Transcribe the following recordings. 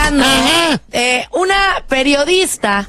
escuchando una periodista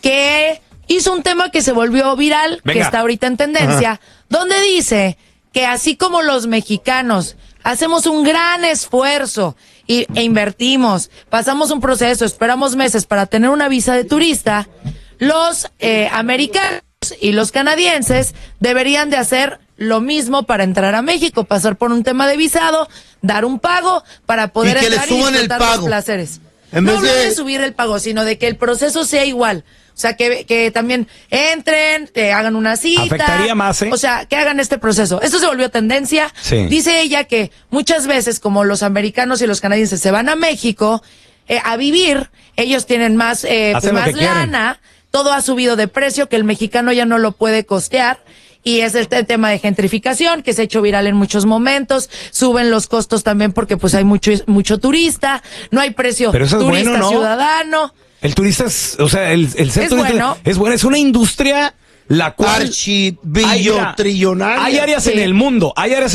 que hizo un tema que se volvió viral, que está ahorita en tendencia, donde dice que así como los mexicanos hacemos un gran esfuerzo e invertimos, pasamos un proceso, esperamos meses para tener una visa de turista, los americanos y los canadienses deberían de hacer lo mismo para entrar a México, pasar por un tema de visado, dar un pago para poder entrar y disfrutar los placeres. No hablo de subir el pago, sino de que el proceso sea igual. O sea, que también entren, te hagan una cita. Afectaría más, O sea, que hagan este proceso. Esto se volvió tendencia. Sí. Dice ella que muchas veces, como los americanos y los canadienses se van a México a vivir, ellos tienen más más lana, todo ha subido de precio, que el mexicano ya no lo puede costear. Y es el tema de gentrificación, que se ha hecho viral en muchos momentos. Suben los costos también porque pues hay mucho turista. No hay precio pero eso es turista, bueno, ¿no? Ciudadano. El turista es, o sea, el ser turista bueno. es bueno. Es una industria la cual archibillotrillonaria. Hay áreas en el mundo,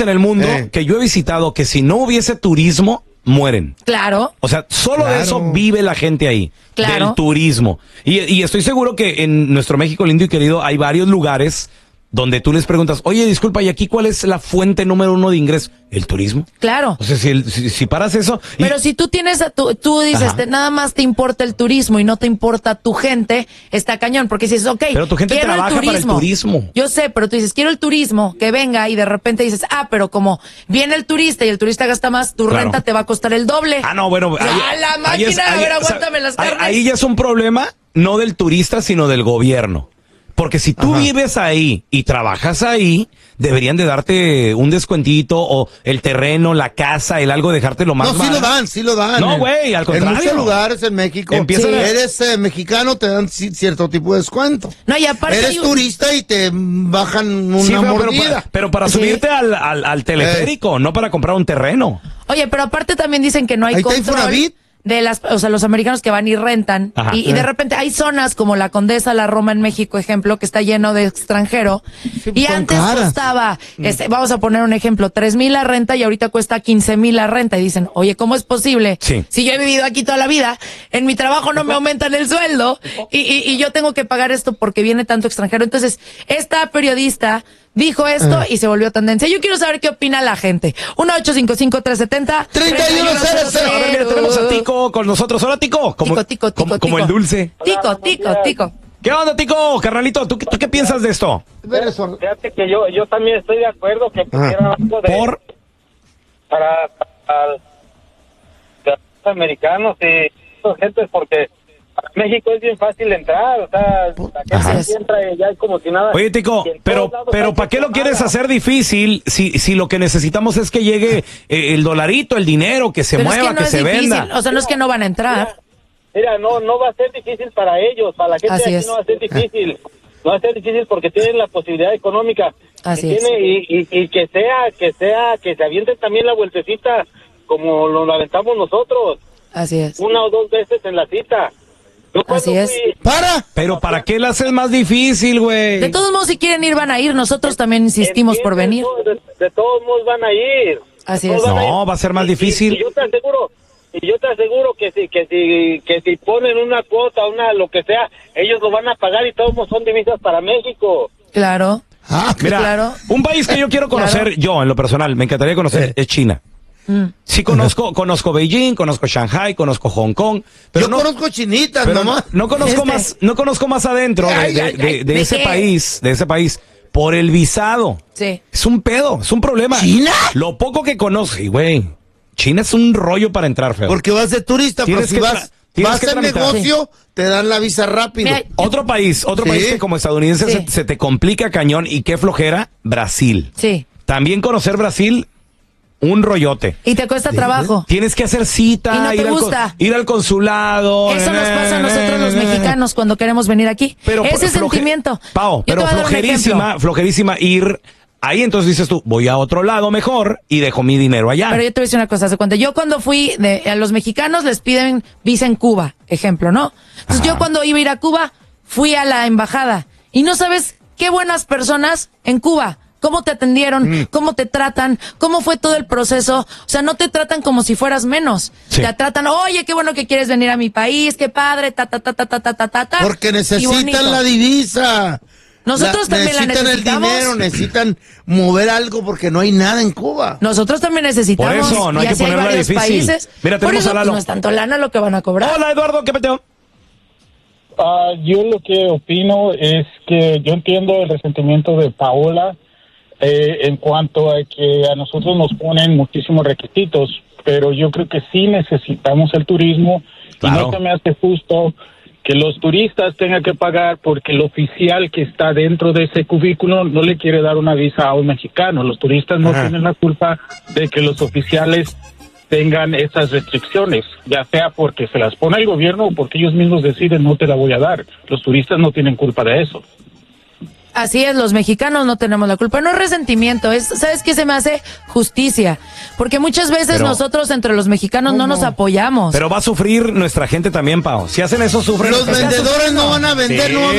que yo he visitado que si no hubiese turismo, mueren. Claro. O sea, solo de eso vive la gente ahí. Claro. Del turismo. Y estoy seguro que en nuestro México lindo y querido hay varios lugares donde tú les preguntas, oye, disculpa, ¿y aquí cuál es la fuente número 1 de ingreso? El turismo. Claro. O sea, si paras eso... Pero si tú tienes, tú dices, nada más te importa el turismo y no te importa tu gente, está cañón, porque dices, ok, pero tu gente quiero trabaja el turismo. para el turismo. Yo sé, pero tú dices, quiero el turismo, que venga, y de repente dices, pero como viene el turista y el turista gasta más, tu renta te va a costar el doble. No, bueno. La máquina, a ver, aguántame las carnes. Ahí ya es un problema, no del turista, sino del gobierno. Porque si tú vives ahí y trabajas ahí, deberían de darte un descuentito o el terreno, la casa, el algo, dejártelo más barato. Sí lo dan. No, güey, al contrario. En muchos lugares en México, eres mexicano, te dan cierto tipo de descuento. No, y aparte eres turista y te bajan una mordida. Pero para subirte al teleférico, no para comprar un terreno. Oye, pero aparte también dicen que no hay control de los americanos que van y rentan. Y de repente hay zonas como la Condesa, la Roma en México, ejemplo, que está lleno de extranjero. Y antes costaba, vamos a poner un ejemplo, 3,000 la renta y ahorita cuesta 15,000 la renta. Y dicen, oye, ¿cómo es posible? Si yo he vivido aquí toda la vida, en mi trabajo no me aumentan el sueldo y yo tengo que pagar esto porque viene tanto extranjero. Entonces, esta periodista dijo esto y se volvió tendencia. Yo quiero saber qué opina la gente. 1-855-370-3100. A ver, mira, tenemos a Tico con nosotros. Hola, Tico. Tico. Como el dulce. Tico. ¿Qué onda, Tico? Carnalito, ¿tú qué piensas de esto? Fíjate que yo también estoy de acuerdo que pusieran algo de... Para los americanos y gente, porque para México es bien fácil entrar, o sea, la gente entra y ya hay como si nada. Oye, Tico, pero ¿para qué lo quieres hacer difícil si lo que necesitamos es que llegue el dolarito, el dinero, que se mueva, que se venda? O sea, no es que no van a entrar. Mira, no va a ser difícil para ellos, para la gente de aquí no va a ser difícil. No va a ser difícil porque tienen la posibilidad económica. Y que se avienten también la vueltecita como lo aventamos nosotros. Así es. 1 o 2 veces en la cita. Así es. Pero ¿para qué la haces más difícil, güey? De todos modos, si quieren ir, van a ir. Nosotros también insistimos por venir. De todos modos van a ir. Así es. No, va a ser más difícil. Y yo te aseguro que si ponen una cuota, lo que sea, ellos lo van a pagar y todos son divisas para México. Claro. Mira, un país que yo quiero conocer, yo en lo personal, me encantaría conocer, es China. Sí conozco Beijing, conozco Shanghai, conozco Hong Kong, pero yo conozco chinitas, pero nomás. No conozco más adentro de ese país por el visado. Sí. Es un pedo, es un problema. ¿China? Lo poco que conozco, güey. China es un rollo para entrar, feo. Porque vas de turista, pero si vas en negocio, te dan la visa rápido. Mira, otro país que como estadounidense se te complica cañón y qué flojera, Brasil. Sí. También conocer Brasil, un rollote. Y te cuesta trabajo. Tienes que hacer cita, y no te gusta. Ir al consulado. Eso nos pasa a nosotros los mexicanos cuando queremos venir aquí. Pero ese sentimiento. Pero flojerísima ir ahí. Entonces dices tú, voy a otro lado mejor y dejo mi dinero allá. Pero yo te voy a decir una cosa, ¿se cuenta? Yo cuando fui, a los mexicanos les piden visa en Cuba, ejemplo, ¿no? Entonces yo cuando iba a ir a Cuba, fui a la embajada. Y no sabes qué buenas personas en Cuba. ¿Cómo te atendieron? ¿Cómo te tratan? ¿Cómo fue todo el proceso? O sea, no te tratan como si fueras menos. Sí. Te tratan, oye, qué bueno que quieres venir a mi país, qué padre, Porque necesitan la divisa. Nosotros también la necesitamos. Necesitan el dinero, necesitan mover algo porque no hay nada en Cuba. Nosotros también necesitamos. Por eso, no hay que ponerla difícil. Países. Mira, tenemos por eso, a Lalo. No es tanto lana lo que van a cobrar. Hola, Eduardo, ¿qué peteo? Yo lo que opino es que yo entiendo el resentimiento de Paola en cuanto a que a nosotros nos ponen muchísimos requisitos, pero yo creo que sí necesitamos el turismo. Claro. Y no se me hace justo que los turistas tengan que pagar porque el oficial que está dentro de ese cubículo no le quiere dar una visa a un mexicano. Los turistas no tienen la culpa de que los oficiales tengan esas restricciones, ya sea porque se las pone el gobierno o porque ellos mismos deciden no te la voy a dar. Los turistas no tienen culpa de eso. Así es, los mexicanos no tenemos la culpa. No es resentimiento, ¿sabes qué se me hace? Justicia. Porque muchas veces nosotros entre los mexicanos no nos apoyamos. Pero va a sufrir nuestra gente también, Pao. Si hacen eso, sufren. Los vendedores no van a vender, no